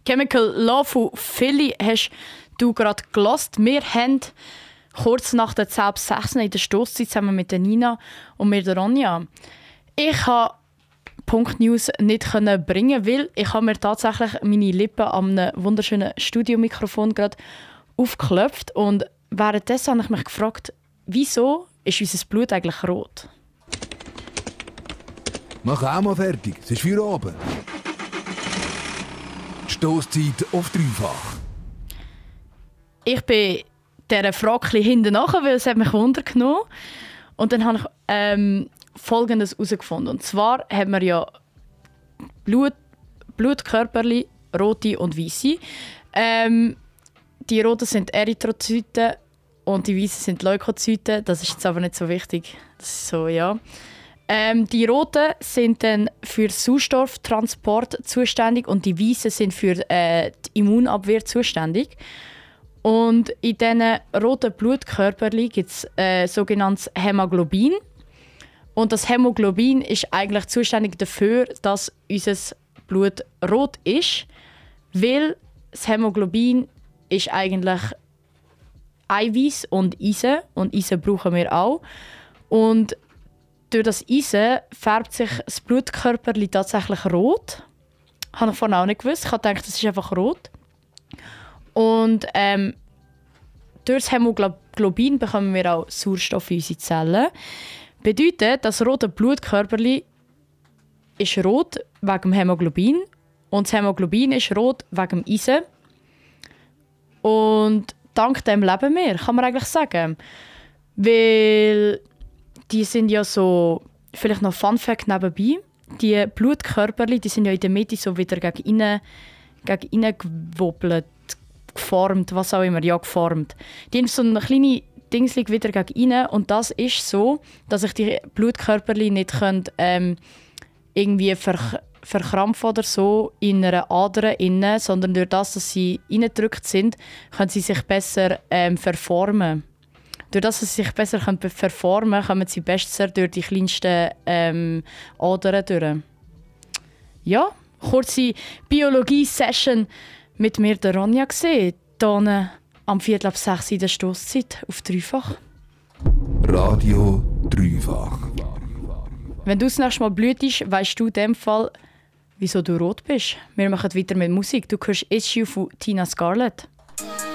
Chemical Love von Philly hast du gerade gehört. Wir haben kurz nach der 10:06 in der Stosszeit zusammen mit der Nina und mir der Ronja. Ich konnte Punkt News nicht bringen, weil ich habe mir tatsächlich meine Lippen an einem wunderschönen Studiomikrofon gerade aufgeklopft und währenddessen habe ich mich gefragt, wieso ist unser Blut eigentlich rot? Mach auch mal fertig, es ist für oben. Stosszeit auf dreifach. Ich bin dieser Frage hinten nachher, weil es hat mich wundergenommen. Und dann habe ich Folgendes herausgefunden. Und zwar haben wir ja Blutkörperli, rote und weiße. Die roten sind Erythrozyten und die weißen sind Leukozyten. Das ist jetzt aber nicht so wichtig. Das ist so, ja. Die roten sind dann für Sauerstofftransport zuständig und die weißen sind für die Immunabwehr zuständig. Und in diesen roten Blutkörperchen gibt es sogenanntes Hämoglobin. Und das Hämoglobin ist eigentlich zuständig dafür, dass unser Blut rot ist, weil das Hämoglobin ist eigentlich Eiweiß und Eisen. Und Eisen brauchen wir auch. Und durch das Eisen färbt sich das Blutkörperchen tatsächlich rot. Das habe ich vorhin auch nicht gewusst. Ich habe gedacht, das ist einfach rot. Und durch das Hämoglobin bekommen wir auch Sauerstoff in unsere Zellen. Bedeutet, das rote Blutkörperchen ist rot wegen dem Hämoglobin und das Hämoglobin ist rot wegen dem Eisen. Und dank dem leben wir, kann man eigentlich sagen. Weil die sind ja so, vielleicht noch Fun Fact nebenbei, die Blutkörperchen, die sind ja in der Mitte so wieder gegen innen gewobbelt, geformt, was auch immer, ja, geformt. Die haben so eine kleine Dingsling wieder gegen innen und das ist so, dass sich die Blutkörperchen nicht können, irgendwie verkrampfen oder so in einer Ader innen, sondern durch das, dass sie reingedrückt sind, können sie sich besser verformen. Durch das, dass sie sich besser verformen können, kommen sie besser durch die kleinsten Adern durch. Ja, kurze Biologie-Session mit mir, der Ronja, gesehen. Hier am 5:45 in der Stosszeit auf dreifach. Radio dreifach. Wenn du das nächste Mal blühtest, weisst du in dem Fall, wieso du rot bist. Wir machen weiter mit Musik. Du hörst «Issue» von Tina Scarlett.